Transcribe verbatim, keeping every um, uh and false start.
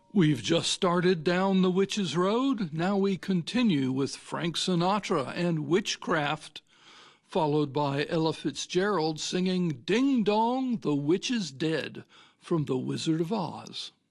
We've just started down the Witch's Road. Now we continue with Frank Sinatra and Witchcraft, followed by Ella Fitzgerald singing Ding Dong, the Witch is Dead from The Wizard of Oz.